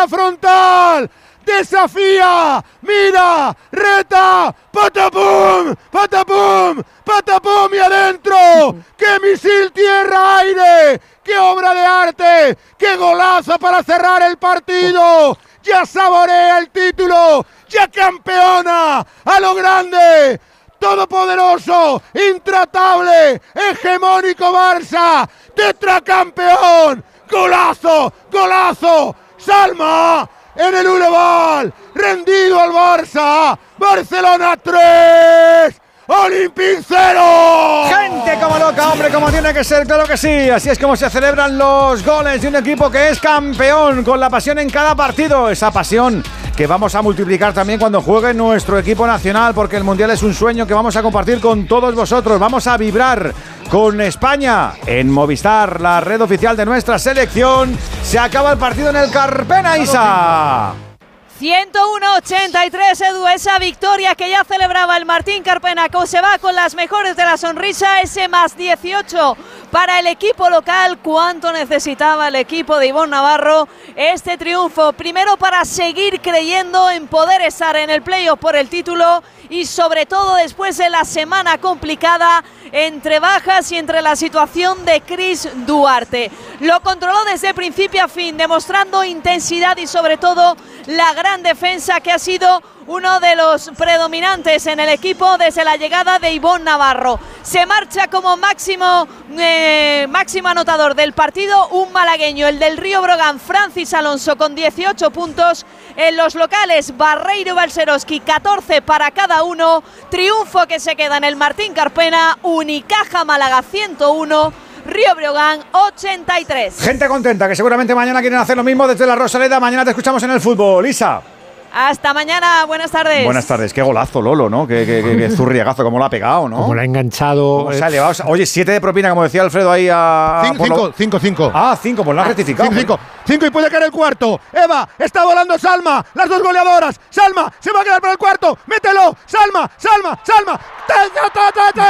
la frontal. Desafía, mira, reta, patapum, patapum, patapum y adentro. ¡Qué misil tierra-aire! ¡Qué obra de arte! ¡Qué golazo para cerrar el partido! ¡Ya saborea el título! ¡Ya campeona! ¡A lo grande! Todopoderoso, intratable, hegemónico Barça, tetracampeón, golazo, golazo, Salma en el Boulevard, rendido al Barça, Barcelona 3, Olympique 0. Gente como loca, hombre, como tiene que ser, claro que sí. Así es como se celebran los goles de un equipo que es campeón, con la pasión en cada partido. Esa pasión que vamos a multiplicar también cuando juegue nuestro equipo nacional, porque el Mundial es un sueño que vamos a compartir con todos vosotros. Vamos a vibrar con España en Movistar, la red oficial de nuestra selección. Se acaba el partido en el Carpena, Isa. 101-83, Edu, esa victoria que ya celebraba el Martín Carpena, que se va con las mejores de la sonrisa, ese más 18 para el equipo local. ¿Cuánto necesitaba el equipo de Ivonne Navarro este triunfo? Primero para seguir creyendo en poder estar en el playoff por el título y sobre todo después de la semana complicada entre bajas y entre la situación de Chris Duarte. Lo controló desde principio a fin, demostrando intensidad y sobre todo la gran defensa que ha sido uno de los predominantes en el equipo desde la llegada de Ivonne Navarro. Se marcha como máximo anotador del partido un malagueño, el del Río Brogan, Francis Alonso, con 18 puntos. En los locales, Barreiro y Balcerowski, 14 para cada uno. Triunfo que se queda en el Martín Carpena. Unicaja Málaga 101, Río Breogán 83. Gente contenta, que seguramente mañana quieren hacer lo mismo desde la Rosaleda. Mañana te escuchamos en el fútbol, Isa. Hasta mañana, buenas tardes. Buenas tardes, qué golazo, Lolo, ¿no? Qué zurriagazo, cómo lo ha pegado, ¿no? Como lo ha enganchado. ¿Cómo se ha elevado? Oye, 7 de propina, como decía Alfredo ahí a... 5. Ah, 5, pues lo has rectificado. 5 y puede caer el cuarto. Eva, está volando Salma, las dos goleadoras. Salma, se va a quedar para el cuarto. Mételo, Salma.